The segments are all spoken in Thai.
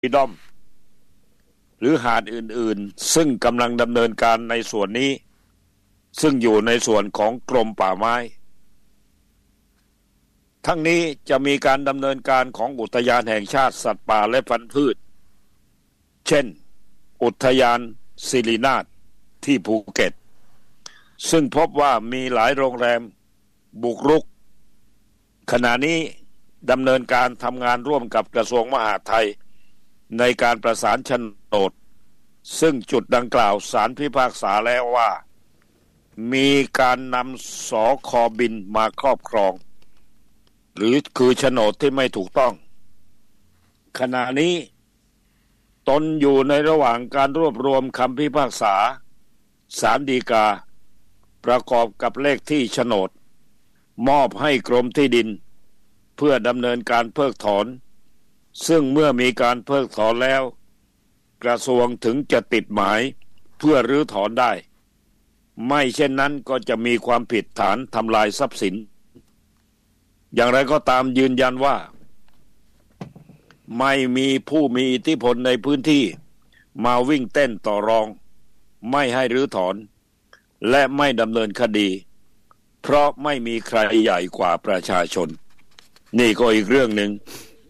ดอมหรือหาดอื่นๆซึ่งกำลังดำเนินการในส่วนนี้ซึ่งอยู่ในส่วนของกรมป่าไม้ทั้งนี้จะมีการดำเนินการของอุทยานแห่งชาติสัตว์ป่าและพันธุ์พืชเช่นอุทยานสิรินาถที่ภูเก็ตซึ่งพบว่ามีหลายโรงแรมบุกรุกขณะนี้ดำเนินการทำงานร่วมกับกระทรวงมหาดไทยในการประสานโฉนดซึ่งจุดดังกล่าวศาลพิพากษาแล้วว่ามีการนำสคบินมาครอบครองหรือคือโฉนดที่ไม่ถูกต้องขณะนี้ตนอยู่ในระหว่างการรวบรวมคำพิพากษาศาลฎีกาประกอบกับเลขที่โฉนดมอบให้กรมที่ดินเพื่อดำเนินการเพิกถอนซึ่งเมื่อมีการเพิกถอนแล้วกระทรวงถึงจะติดหมายเพื่อรื้อถอนได้ไม่เช่นนั้นก็จะมีความผิดฐานทำลายทรัพย์สินอย่างไรก็ตามยืนยันว่าไม่มีผู้มีอิทธิพลในพื้นที่มาวิ่งเต้นต่อรองไม่ให้รื้อถอนและไม่ดำเนินคดีเพราะไม่มีใครใหญ่กว่าประชาชนนี่ก็อีกเรื่องหนึ่ง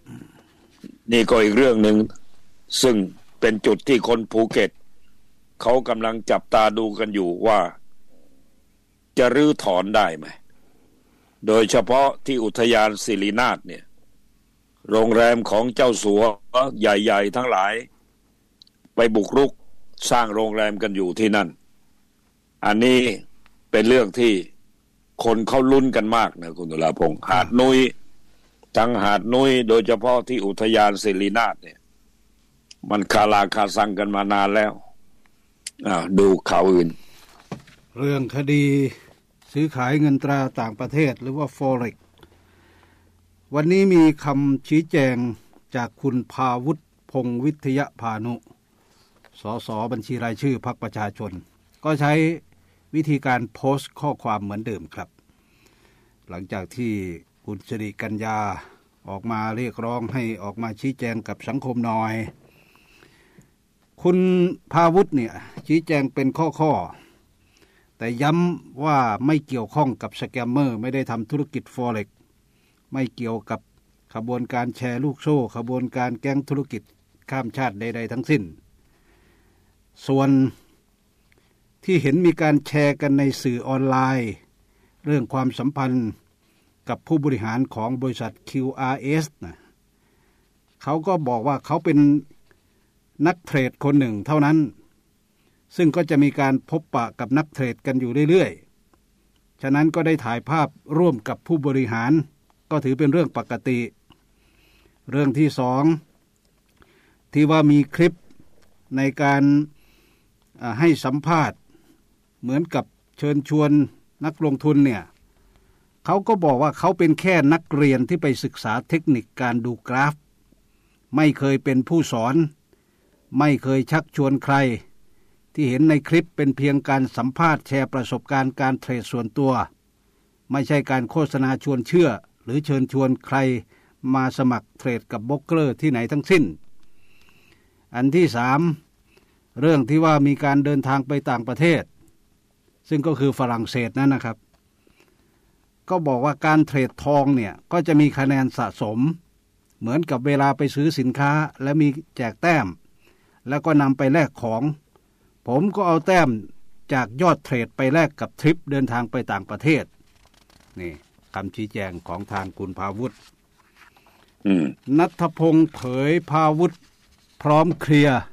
ซึ่งเป็นจุดที่คนภูเก็ตเขากำลังจับตาดูกันอยู่ว่าจะรื้อถอนได้ไหมโดยเฉพาะที่อุทยานสิรินาถเนี่ยโรงแรมของเจ้าสัวใหญ่ๆทั้งหลายไปบุกรุกสร้างโรงแรมกันอยู่ที่นั่นอันนี้เป็นเรื่องที่คนเขาลุ้นกันมากนะคุณตุลาพงษ์หาดนุ้ยทั้งหาดนุ้ยโดยเฉพาะที่อุทยานสิรินาถเนี่ยมันคาราคาซังกันมานานแล้วดูข่าวอื่นเรื่องคดีซื้อขายเงินตราต่างประเทศหรือว่า Forex วันนี้มีคำชี้แจงจากคุณภาวุฒิพงษ์วิทยพานุสสบัญชีรายชื่อพรรคประชาชนก็ใช้วิธีการโพสต์ข้อความเหมือนเดิมครับหลังจากที่คุณสิริกัญญาออกมาเรียกร้องให้ออกมาชี้แจงกับสังคมหน่อยคุณภาวุฒิเนี่ยชี้แจงเป็นข้อแต่ย้ำว่าไม่เกี่ยวข้องกับสแกมเมอร์ไม่ได้ทำธุรกิจ Forex ไม่เกี่ยวกับขบวนการแชร์ลูกโซ่ขบวนการแก๊งธุรกิจข้ามชาติใดๆทั้งสิ้นส่วนที่เห็นมีการแชร์กันในสื่อออนไลน์เรื่องความสัมพันธ์กับผู้บริหารของบริษัท QRS นะเขาก็บอกว่าเขาเป็นนักเทรดคนหนึ่งเท่านั้นซึ่งก็จะมีการพบปะกับนักเทรดกันอยู่เรื่อยๆฉะนั้นก็ได้ถ่ายภาพร่วมกับผู้บริหารก็ถือเป็นเรื่องปกติเรื่องที่สองที่ว่ามีคลิปในการให้สัมภาษณ์เหมือนกับเชิญชวนนักลงทุนเนี่ยเขาก็บอกว่าเขาเป็นแค่นักเรียนที่ไปศึกษาเทคนิคการดูกราฟไม่เคยเป็นผู้สอนไม่เคยชักชวนใครที่เห็นในคลิปเป็นเพียงการสัมภาษณ์แชร์ประสบการณ์การเทรดส่วนตัวไม่ใช่การโฆษณาชวนเชื่อหรือเชิญชวนใครมาสมัครเทรดกับโบรกเกอร์ที่ไหนทั้งสิ้นอันที่สามเรื่องที่ว่ามีการเดินทางไปต่างประเทศซึ่งก็คือฝรั่งเศสนั่นนะครับก็บอกว่าการเทรดทองเนี่ยก็จะมีคะแนนสะสมเหมือนกับเวลาไปซื้อสินค้าและมีแจกแต้มแล้วก็นำไปแลกของผมก็เอาแต้มจากยอดเทรดไปแลกกับทริปเดินทางไปต่างประเทศนี่คำชี้แจงของทางคุณภาวุฒิณัฐพงษ์เผยภาวุฒิพร้อมเคลียร์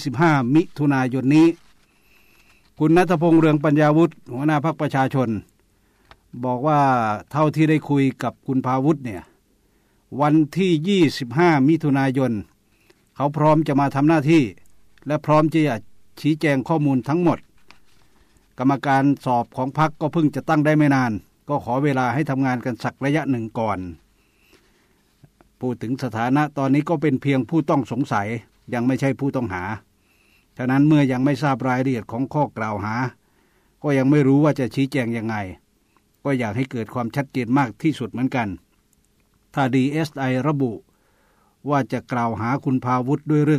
25 มิถุนายนนี้คุณณัฐพงษ์เรืองปัญญาวุฒิหัวหน้าพรรคประชาชนบอกว่าเท่าที่ได้คุยกับคุณภาวุฒิเนี่ยวันที่25 มิถุนายนเขาพร้อมจะมาทำหน้าที่และพร้อมจะชี้แจงข้อมูลทั้งหมดกรรมการสอบของพรรคก็เพิ่งจะตั้งได้ไม่นานก็ขอเวลาให้ทำงานกันสักระยะหนึ่งก่อนพูดถึงสถานะตอนนี้ก็เป็นเพียงผู้ต้องสงสัยยังไม่ใช่ผู้ต้องหาฉะนั้นเมื่อยังไม่ทราบรายละเอียดของข้อกล่าวหาก็ยังไม่รู้ว่าจะชี้แจงยังไงก็อยากให้เกิดความชัดเจนมากที่สุดเหมือนกันถ้า DSI ระบุว่าจะกล่าวหาคุณภาวุฒิด้วยเรื่อง